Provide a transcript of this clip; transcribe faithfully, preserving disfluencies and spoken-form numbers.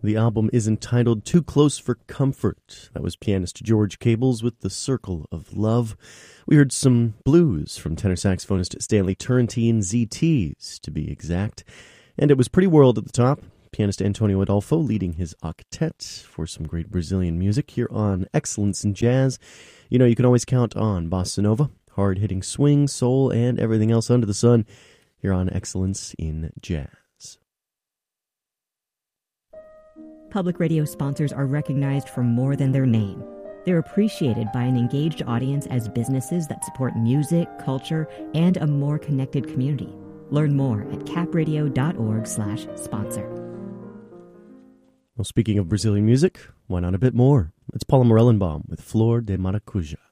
The album is entitled Too Close for Comfort. That was pianist George Cables with The Circle of Love. We heard some blues from tenor saxophonist Stanley Turrentine, Z Ts to be exact. And it was Pretty World at the top. Pianist Antonio Adolfo leading his octet for some great Brazilian music here on Excellence in Jazz. You know, you can always count on Bossa Nova, hard-hitting swing, soul, and everything else under the sun here on Excellence in Jazz. Public radio sponsors are recognized for more than their name. They're appreciated by an engaged audience as businesses that support music, culture, and a more connected community. Learn more at capradio.org slash sponsor. Well, speaking of Brazilian music, why not a bit more? It's Paula Morellenbaum with Flor de Maracuja.